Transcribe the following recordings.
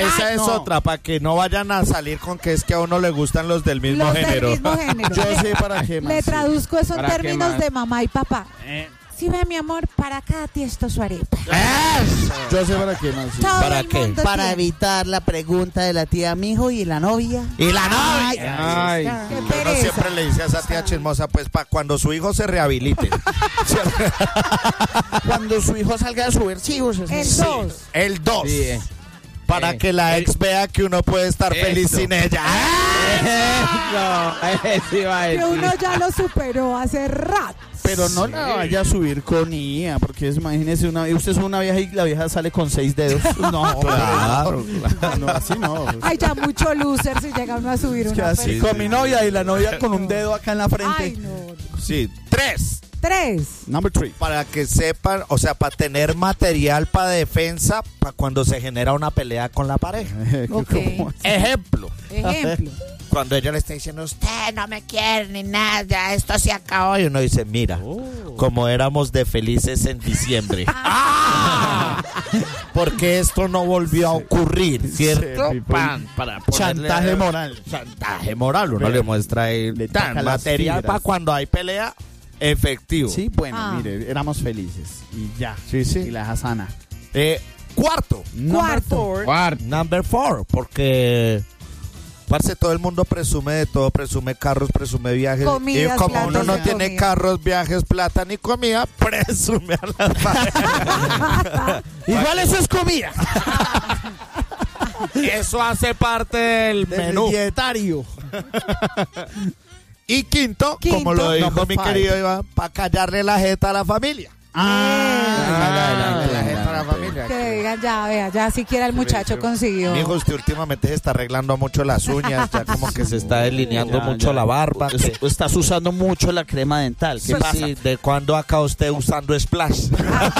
esa es otra, para que no vayan a salir con que es que a uno le gustan los del mismo género. Del mismo género. Yo sé para qué más. Le traduzco eso en ¿Para qué términos más? de mamá y papá. Sí, ve, mi amor, para cada tiesto su arepa. Yo sé para qué más. Sí. Todo ¿Para el qué? mundo Para tiene. evitar la pregunta de la tía mijo y la novia. Y la novia. Ay, Qué Uno pereza. siempre le dice a esa tía chismosa, pues para cuando su hijo se rehabilite. Cuando su hijo salga de subversivos. El Sí, 2. el 2. sí, Para que la ex vea que uno puede estar feliz sin ella. sí va a Que decir. uno ya lo superó hace rato. Pero no la vaya a subir con IA, porque imagínese, usted es una vieja y la vieja sale con 6 dedos. No, Claro, no, así no. Hay ya mucho loser si llega uno a subir Es que una así persona. con mi novia y la novia con un dedo acá en la frente. Ay, no. Sí, 3. 3. Number 3. Para que sepan, o sea, para tener material para defensa, para cuando se genera una pelea con la pareja. Ok. Ejemplo, Ejemplo. cuando ella le está diciendo, usted no me quiere ni nada, ya esto se acabó. Y uno dice, mira, como éramos de felices en diciembre. ¡Ah! Porque esto no volvió a ocurrir, ¿cierto? Sí, Para ponerle- Chantaje moral. Chantaje moral. Uno le muestra ahí Le tan toca las material fibras. para cuando hay pelea, efectivo. Sí, bueno, Ah. mire, éramos felices. Y ya. Sí, sí. Y la deja sana. Cuarto. Cuarto. Number 4, porque parce, todo el mundo presume de todo, presume carros, presume viajes. Comidas, y como uno platos no de tiene comida. carros, viajes, plata ni comida, presume a las parejas. Igual eso es comida. Eso hace parte del menú. Dietario. Y quinto, como lo dijo Number mi 5. querido Iván, para callarle la jeta a la familia. Adelante, la jeta a la familia. Que digan, ya, vea, ya siquiera el muchacho consiguió. Mijo, usted últimamente se está arreglando mucho las uñas, ya como que se está delineando Ya, mucho ya. la barba. Estás usando mucho la crema dental. ¿Qué pasa? Sí, ¿de cuándo acá usted usando Splash?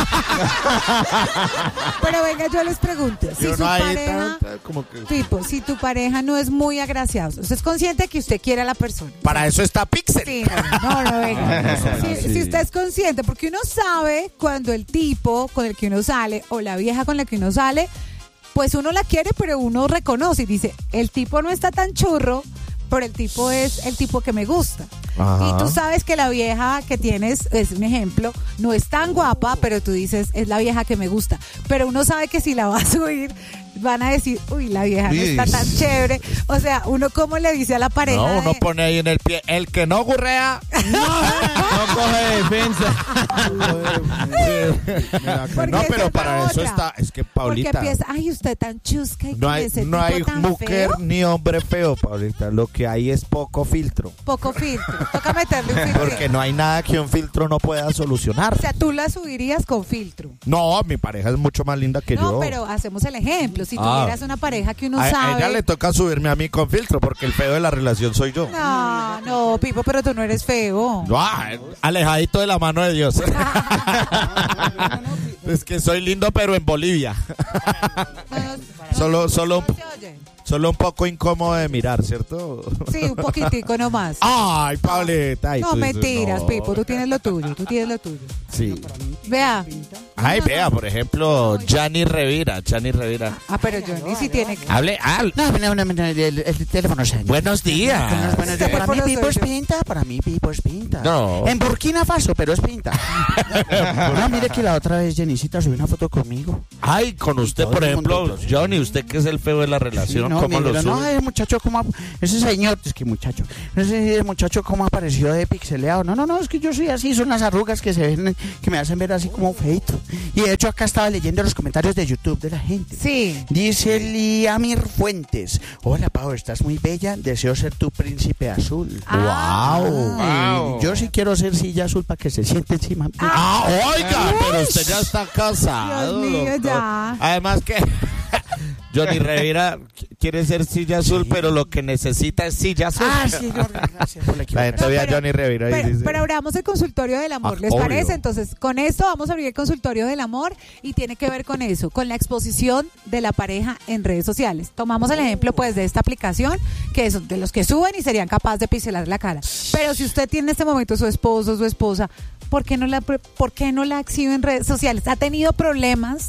Pero venga, yo les pregunto, si Y su uno ahí pareja, como que... tipo, si tu pareja no es muy agraciada, usted es consciente que usted quiere a la persona. Para eso está Pixel. Sí, no, venga. Si usted es consciente, porque uno sabe cuando el tipo con el que uno sale o la vieja con la que uno sale, pues uno la quiere, pero uno reconoce y dice, el tipo no está tan churro, pero el tipo es el tipo que me gusta. Ajá. Y tú sabes que la vieja que tienes, es un ejemplo, no es tan guapa, pero tú dices, es la vieja que me gusta. Pero uno sabe que si la va a subir, van a decir, uy, la vieja no está tan chévere. O sea, uno como le dice a la pareja. No, uno de- pone ahí en el pie, el que no gurrea, No coge defensa. Porque no, esa pero es la para eso otra. está, es que Porque Paulita, empieza, ay, usted tan chusca y no con hay, ese no tipo hay tan mujer feo. ni hombre feo, Paulita, lo que hay es poco filtro, Poco filtro. Toca meterle un filtro. porque no hay nada que un filtro no pueda solucionar. O sea, tú la subirías con filtro. No, mi pareja es mucho más linda que No, yo. pero hacemos el ejemplo. Si Ah. tuvieras una pareja que uno A sabe. ella le toca subirme a mí con filtro, porque el feo de la relación soy yo. No, Pipo, pero tú no eres feo. Ah, alejadito de la mano de Dios. Es que soy lindo, pero en Bolivia. Solo se oye. Solo un poco incómodo de mirar, ¿cierto? Sí, un poquitico nomás. Ay, Paulita. Ay, No, tú dices, mentiras, no. Pipo, tú tienes lo tuyo, Sí. Vea. Ay, vea, por ejemplo, Gianni Revira. Ah, pero Johnny sí tiene. Hable, No, el teléfono se buenos días. Buenos días. Para mí Teléfono Pipo es soy yo. pinta, para mí Pipo es pinta. No. En Burkina Faso, pero es pinta. No, mire que la otra vez Jenicita subió una foto conmigo. Ay, con usted, Todo por el ejemplo, mundo. Johnny, usted que es el feo de la Sí, relación, no, ¿cómo mira, lo no, sube? ese muchacho como ese señor, es que muchacho, ese muchacho como apareció de pixeleado. No, es que yo soy así, son las arrugas que se ven, que me hacen ver así como feito. Y de hecho acá estaba leyendo los comentarios de YouTube de la gente. Sí. Dice Liamir Fuentes: hola Pau, estás muy bella, deseo ser tu príncipe azul. Wow. Yo sí quiero ser silla azul para que se siente encima. Oiga, pero usted ya está casado. Dios mío, doctor. ya. Además que Johnny Rivera quiere ser silla azul, pero lo que necesita es silla azul. Sí, gracias por la La gente ve a pero- Johnny Rivera y Pero, dice... pero abramos el consultorio del amor, Ah, ¿les obvio. parece? Entonces, con esto vamos a abrir el consultorio del amor y tiene que ver con eso, con la exposición de la pareja en redes sociales. Tomamos el ejemplo pues de esta aplicación, que son de los que suben y serían capaces de pixelar la cara. Pero si usted tiene en este momento su esposo, su esposa, ¿por qué no la exhibe en redes sociales? ¿Ha tenido problemas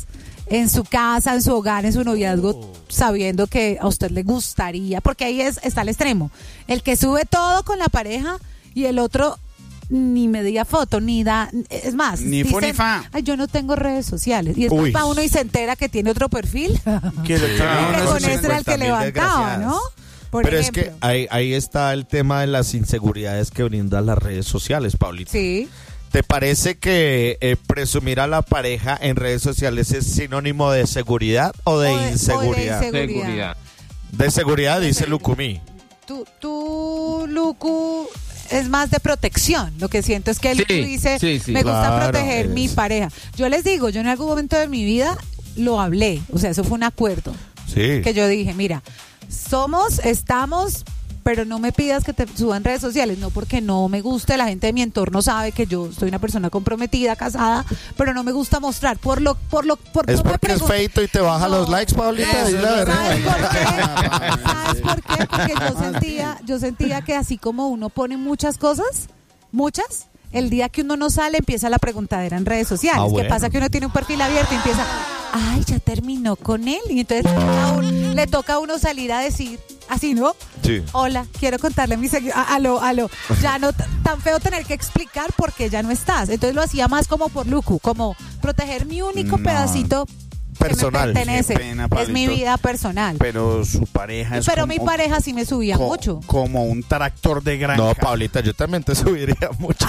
en su casa, en su hogar, en su noviazgo, sabiendo que a usted le gustaría, porque ahí está el extremo, el que sube todo con la pareja y el otro ni media foto, ni da, es más, ni dicen, fu ni fa. ay, yo no tengo redes sociales, y después va uno y se entera que tiene otro perfil, Que lo que con ese era el que 50.000 levantaba, ¿no? Por Pero ejemplo. es que ahí está el tema de las inseguridades que brindan las redes sociales, Paulita. Sí. ¿Te parece que presumir a la pareja en redes sociales es sinónimo de seguridad o de inseguridad? Seguridad. De seguridad, dice Lucumí. Tú, Lucu, es más de protección. Lo que siento es que Lucu dice, sí, me gusta claro, proteger mi pareja. Yo les digo, yo en algún momento de mi vida lo hablé. O sea, eso fue un acuerdo. Sí. Que yo dije, mira, estamos, pero no me pidas que te suban redes sociales, no porque no me guste, la gente de mi entorno sabe que yo soy una persona comprometida, casada, pero no me gusta mostrar, Es no me porque es feito y te baja No. los likes, Paulita. Eso, Dile la verdad. ¿Sabes por qué? Porque yo sentía que así como uno pone muchas cosas, el día que uno no sale empieza la preguntadera en redes sociales. Bueno. ¿Qué pasa? Que uno tiene un perfil abierto y empieza, ay, ya terminó con él. Y entonces le toca a uno salir a decir, así, ¿no? Sí. Hola, quiero contarle a mis seguidores, aló. Ya no tan feo tener que explicar por qué ya no estás. Entonces lo hacía más como por Lucu, como proteger mi único pedacito personal. que me pertenece. Qué pena, es mi Pablito. vida personal. Pero su pareja es Pero como, mi pareja sí me subía mucho. como un tractor de granja. No, Paulita, yo también te subiría mucho.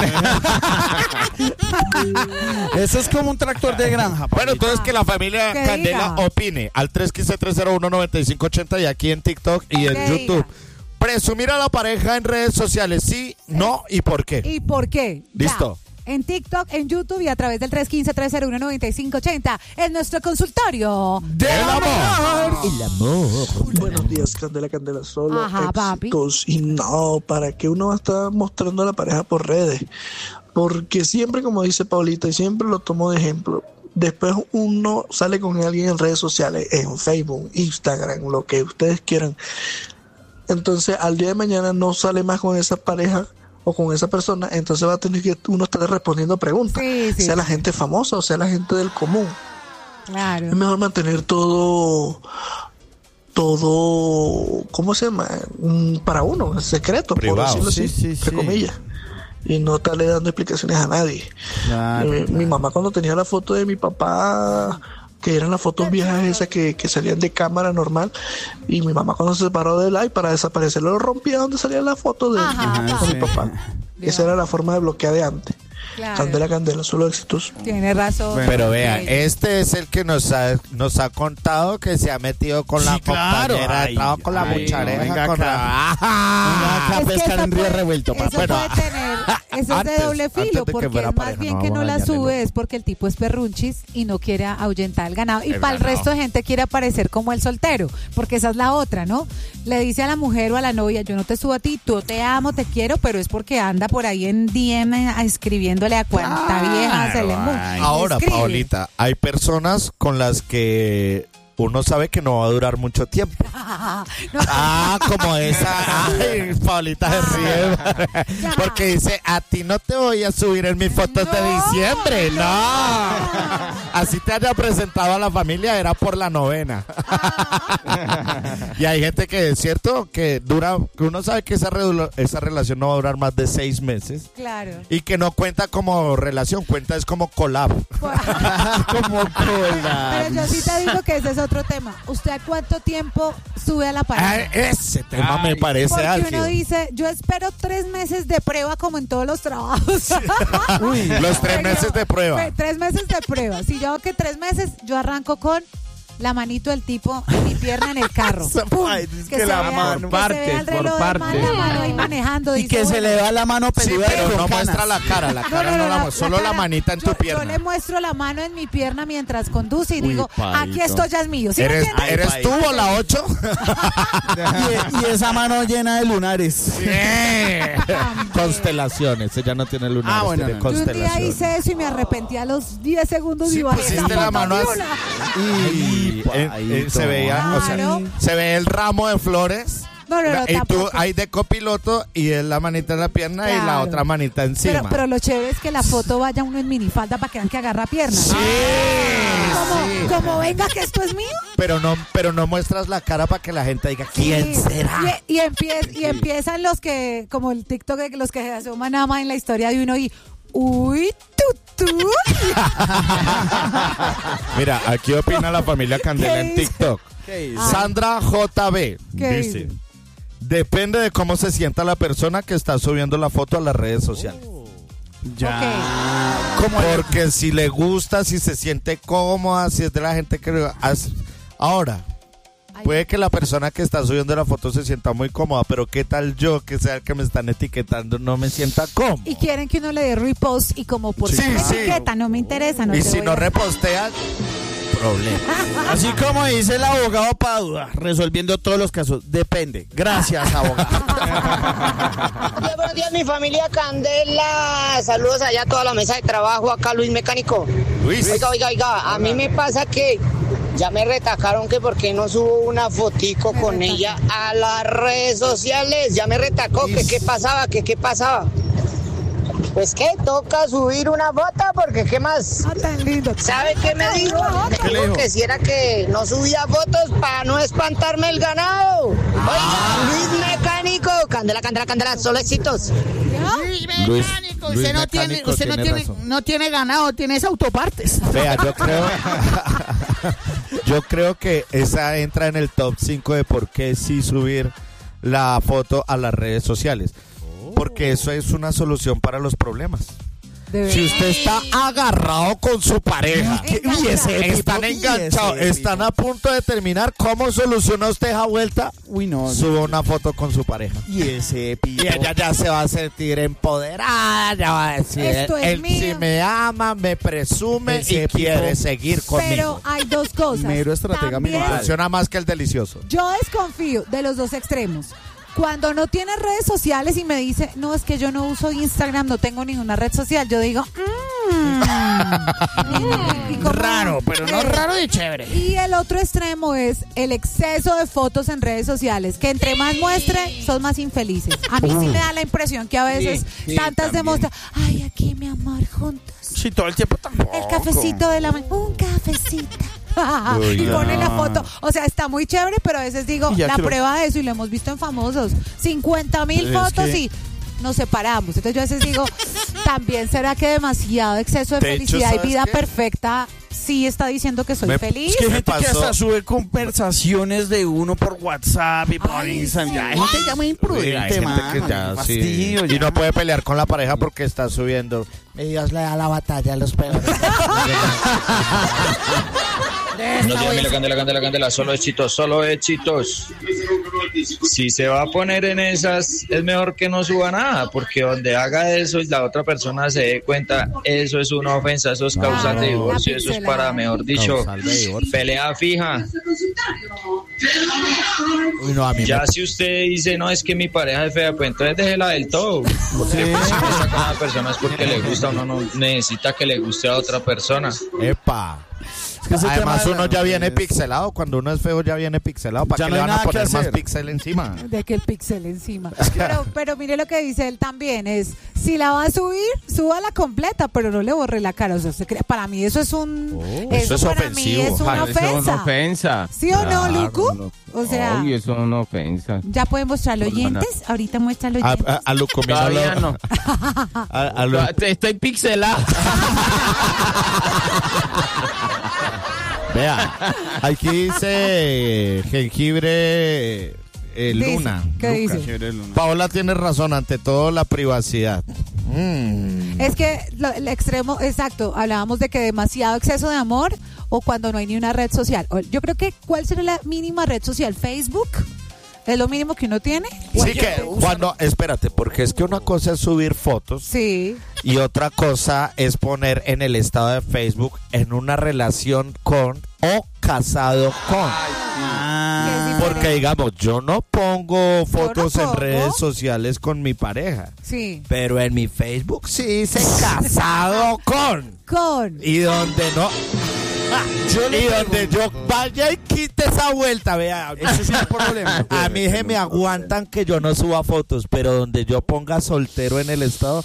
Eso es como un tractor de granja. Bueno, Pablito. entonces que la familia Que Candela diga. opine al 315-301-9580 y aquí en TikTok y en Que YouTube. diga. Presumir a la pareja en redes sociales, sí, no y por qué. ¿Y por qué? Listo. Ya. En TikTok, en YouTube y a través del 315-301-9580 en nuestro consultorio. ¡Del amor! El amor. Buenos días, Candela, solo Ajá, papi. éxitos. Y no, ¿para qué uno va a estar mostrando a la pareja por redes? Porque siempre, como dice Paulita, y siempre lo tomo de ejemplo, después uno sale con alguien en redes sociales, en Facebook, Instagram, lo que ustedes quieran. Entonces, al día de mañana no sale más con esa pareja o con esa persona, entonces va a tener que uno estar respondiendo preguntas, Sí, sea la gente famosa o sea la gente del común. Claro. Es mejor mantener todo, ¿cómo se llama? Para uno, secreto, Privado. por decirlo así, Sí, entre sí. comillas. Y no estarle dando explicaciones a nadie. Claro, Mi mamá cuando tenía la foto de mi papá, que eran las fotos viejas esas que salían de cámara normal, y mi mamá cuando se separó del like para desaparecer lo rompía donde salía la foto de Ajá, mi papá. Esa era la forma de bloquear de antes. Claro. Candela, solo éxitos. Tiene razón. Pero vea, Ok. este es el que nos ha contado que se ha metido con la Sí, claro. compañera de Ay, trabajo, con la ay, muchareja, venga con acá. la... Es que pescar eso en río puede- revuelto, eso papá. puede Bueno, tener, eso es de antes- doble antes filo, de que porque fuera es más pareja, bien no que no vamos a la dañarle, sube, no. es porque el tipo es perrunchis y no quiere ahuyentar al ganado. Y El para el ganado. resto de gente quiere aparecer como el soltero, porque esa es la otra, ¿no? Le dice a la mujer o a la novia, yo no te subo a ti, tú te amo, te quiero, pero es porque anda por ahí en DM escribiéndole a cuanta vieja se le ay. Ahora, escribe. Paulita, hay personas con las que uno sabe que no va a durar mucho tiempo. No, Como esa. Ay, Paulita se ríe. Ya. Porque dice, a ti no te voy a subir en mis fotos de No, diciembre. No. no. Así te haya presentado a la familia, era por la novena. Y hay gente que es cierto que uno sabe que esa relación no va a durar más de 6 meses. Claro. Y que no cuenta como relación, cuenta es como collab. Como cola. Pero yo sí te digo que ese es otro tema. ¿Usted a cuánto tiempo sube a la pareja? Ay, ese tema me Ay. parece Porque álgido. uno dice, yo espero 3 meses de prueba como en todos los trabajos. Los 3 meses de prueba. 3 meses de prueba. Si yo hago que 3 meses, yo arranco con la manito del tipo en mi pierna en el carro. ¡Pum! Ay, es que se la vea- mano. que se vea Partes, el reloj por de partes. la mano ahí manejando. Y dice, que se bueno, le va la mano Sí, peluda pero con no canas. muestra la cara. La cara no, la muestra, solo la cara- manita en tu yo pierna. le muestro la mano en mi pierna mientras conduce y Uy, digo, Paito. aquí esto ya es mío. ¿Sí me ¿Eres, entiendes? ¿eres tú o la 8? Y esa mano llena de lunares. Constelaciones. Ella no tiene lunares, Ah, bueno, tiene no. Yo un día constelaciones. hice eso y me arrepentí a los 10 segundos Sí, y bajé pusiste esa la foto mano de así. una. Y se veía, o sea, Claro. se ve el ramo de flores No, Y tú tampoco. hay de copiloto y es la manita en la pierna y la Claro. otra manita encima. Pero lo chévere es que la foto vaya uno en minifalda para que vean que agarra piernas. Sí, Como venga que esto es mío. pero no muestras la cara para que la gente diga quién Sí. será. Y empiezan los que, como el TikTok de los que se asoman nada más en la historia de uno y uy, tutú. Mira, aquí opina la familia Candela ¿Qué en dice? TikTok. ¿Qué Ay. Sandra JB ¿Qué dice: dice? depende de cómo se sienta la persona que está subiendo la foto a las redes sociales. Porque si le gusta, si se siente cómoda, si es de la gente que hace. Ahora, Ay, puede que la persona que está subiendo la foto se sienta muy cómoda, pero ¿qué tal yo, que sea el que me están etiquetando, no me sienta cómodo? y quieren que uno le dé repost y como por Sí, qué sí. etiqueta, no me interesa. No Y te si voy no a- repostean, problema. Así como dice el abogado Padua, resolviendo todos los casos. Depende. Gracias, abogado. Buenos días, mi familia Candela. Saludos allá a toda la mesa de trabajo. Acá Luis Mecánico. Luis. Oiga. A mí me pasa que ya me retacaron que por qué no subo una fotico con ella a las redes sociales. Ya me retacó que qué pasaba, que qué pasaba. Pues que toca subir una foto porque qué más. Ah, tan lindo. ¿Sabe qué me dijo? Me dijo que si era que no subía fotos para no espantarme el ganado. Oiga, Luis Mecánico. Candela, solo éxitos. Luis Usted no Mecánico tiene razón. no tiene ganado, tienes autopartes. Vea, yo creo que esa entra en el top 5 de por qué sí subir la foto a las redes sociales. Porque eso es una solución para los problemas. De verdad. Si usted está agarrado con su pareja, están enganchados, están a punto de terminar, ¿cómo soluciona usted esa vuelta? Uy, no. Suba una foto con su pareja. Y ese pipo. Y ella ya se va a sentir empoderada, ya va a decir, Esto es él mío. sí me ama, me presume Ese y quiere tipo. seguir conmigo. Pero hay dos cosas. Mero estratega También, militar. Funciona más que el delicioso. yo desconfío de los dos extremos. Cuando no tiene redes sociales y me dice, no, es que yo no uso Instagram, no tengo ninguna red social, yo digo, ¿y cómo? Raro, pero no raro de chévere. Y el otro extremo es el exceso de fotos en redes sociales, que entre más muestre, son más infelices. A mí sí me da la impresión que a veces tantas demuestran, ay, aquí mi amor, juntos. Sí, todo el tiempo tampoco. El cafecito de la mañana, un cafecito. Uy, y pone no. la foto. O sea, está muy chévere, pero a veces digo, Y ya la creo- prueba de eso, y lo hemos visto en famosos, 50,000 Es fotos que- y nos separamos. Entonces yo a veces digo, también será que demasiado exceso de De hecho, felicidad y ¿sabes vida qué? perfecta sí está diciendo que soy Me- feliz. Es que hay gente que pasó? hasta sube conversaciones de uno por WhatsApp y por Ay, Instagram. sí. Ya, hay gente ya muy Uy, imprudente, hay gente mano. que ya, Qué sí. fastidio, Y ya. no puede pelear con la pareja porque está subiendo. Y Dios le da la batalla a los peores. Buenos días, mira, Candela, solo éxitos. Si se va a poner en esas, es mejor que no suba nada, porque donde haga eso y la otra persona se dé cuenta, eso es una ofensa, eso es causal de divorcio, eso es para, mejor dicho, Causal de divorcio. pelea fija. Uy, no, a mí Ya si usted dice, no, es que mi pareja es fea, pues entonces déjela del todo. Porque pues, si uno está con una persona es porque le gusta, uno no necesita que le guste a otra persona. Epa. que ese Además tema de uno ya las viene redes- pixelado. Cuando uno es feo ya viene pixelado. ¿Para Ya qué no le hay van a nada que poner más hacer. pixel encima? De que el pixel encima. Pero mire lo que dice él también, es, si la va a subir, súbala completa, pero no le borre la cara. O sea, para mí eso es un... eso es para ofensivo. mí es una Eso es una ofensa. ofensa. ¿Sí o no, Lucu? no. O sea, Ay, eso es una ofensa. ya pueden mostrar los oyentes. Ahorita muestra los oyentes. A Luco, mira, Todavía no. a Lu- Estoy pixelado. Vea, aquí dice jengibre Luna. ¿Qué Lucas, dice? chévere, Luna. Paola tiene razón, ante todo la privacidad. Es que el extremo, exacto, hablábamos de que demasiado exceso de amor o cuando no hay ni una red social. Yo creo que, ¿cuál sería la mínima red social? ¿Facebook? ¿Es lo mínimo que uno tiene? Sí que cuando, espérate, porque es que una cosa es subir fotos Sí. y otra cosa es poner en el estado de Facebook en una relación con o casado con. Ah, Porque digamos, yo no pongo fotos en pongo. redes sociales con mi pareja, Sí. pero en mi Facebook sí dice casado con. Con. Y donde no, Y donde yo vaya y quite esa vuelta, vea. Eso sí es problema. A mí se me aguantan que yo no suba fotos, pero donde yo ponga soltero en el estado.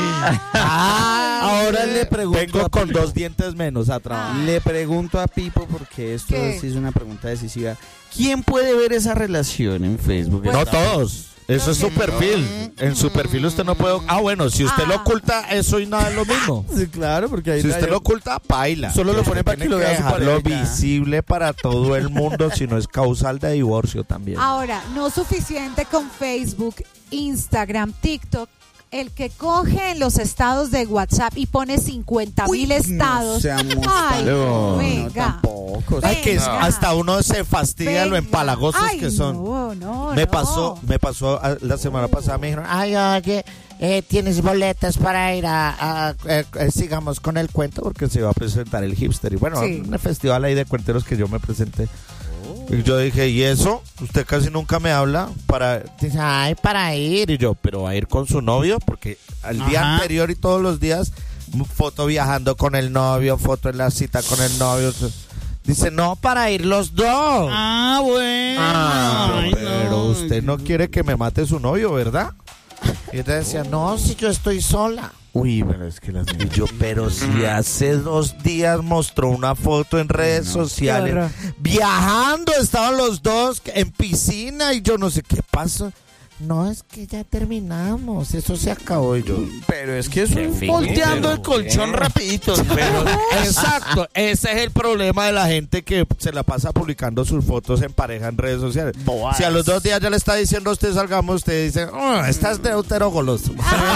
Ahora le pregunto. Vengo con 2 dientes menos a trabajar. Le pregunto a Pipo, porque esto ¿Qué? sí es una pregunta decisiva. ¿Quién puede ver esa relación en Facebook? No todos. Eso es su perfil. En su perfil usted no puede. Bueno, si usted lo oculta, eso y nada es lo mismo. Sí, claro, porque ahí Si usted lo oculta, baila. Solo lo pone para que lo vea su dejarlo pareja. visible para todo el mundo, si no es causal de divorcio también. Ahora, no suficiente con Facebook, Instagram, TikTok. El que coge en los estados de WhatsApp y pone 50,000 estados. No seamos Ay, no, venga. tampoco. Ay, que Venga. hasta uno se fastidia lo Venga. empalagosos Ay, que son. Me pasó la semana pasada, me dijeron, ay, oye, tienes boletas para ir sigamos con el cuento, porque se iba a presentar el hipster. Y bueno, Sí. en el festival ahí de cuenteros que yo me presenté. Y yo dije, ¿y eso? Usted casi nunca me habla. Dice, ay, para ir. Y yo, ¿pero va a ir con su novio? Porque al día Ajá. anterior y todos los días, foto viajando con el novio, foto en la cita con el novio. Dice, no, para ir los dos. Ah, bueno. Ay, Pero usted no quiere que me mate su novio, ¿verdad? Y ella decía, no, si yo estoy sola. Uy, pero es que las Y yo, pero si hace 2 días mostró una foto en redes Qué sociales, horror. viajando, estaban los dos en piscina y yo no sé qué pasó. No, es que ya terminamos, eso se acabó. Y yo, Pero es que es En un fin, volteando pero- el colchón rapidito. pero exacto, ese es el problema de la gente que se la pasa publicando sus fotos en pareja en redes sociales. Bobadas. Si a los 2 días ya le está diciendo a usted salgamos, usted dice, estás deutero goloso.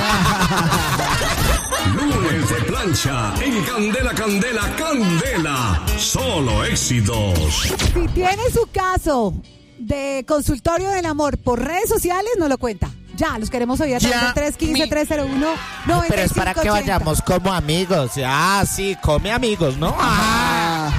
Lunes de plancha en Candela, Candela, Candela. Solo éxitos. Si tiene su caso de consultorio del amor por redes sociales, no lo cuenta. Ya, los queremos oír a través Ya, del 315-301-9580. Pero es para que vayamos como amigos. Sí, come amigos, ¿no? Ajá.